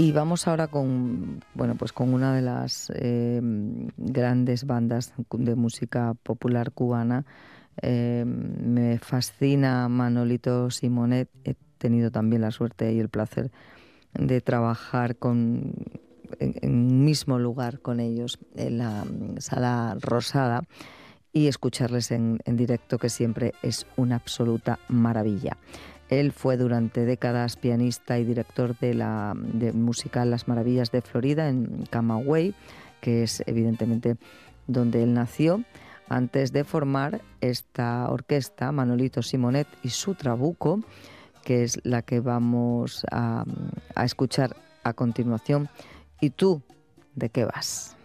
Y vamos ahora con, bueno, pues con una de las grandes bandas de música popular cubana. Me fascina Manolito Simonet. He tenido también la suerte y el placer de trabajar en un mismo lugar con ellos, en la Sala Rosada, y escucharles en directo, que siempre es una absoluta maravilla. Él fue durante décadas pianista y director de musical Las Maravillas de Florida en Camagüey, que es evidentemente donde él nació, antes de formar esta orquesta, Manolito Simonet y su Trabuco, que es la que vamos a escuchar a continuación. ¿Y tú de qué vas?